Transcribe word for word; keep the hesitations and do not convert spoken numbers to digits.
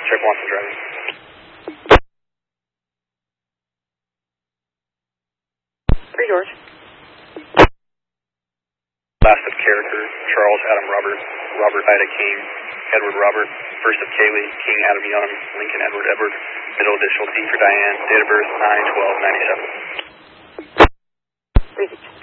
check Watson driving. Three George. Last of character, Charles Adam Robert, Robert Ida King, Edward Robert, first of Kaylee, King Adam Young, Lincoln Edward Edward, middle initial D for Diane, date of birth nine twelve ninety-seven. Three six.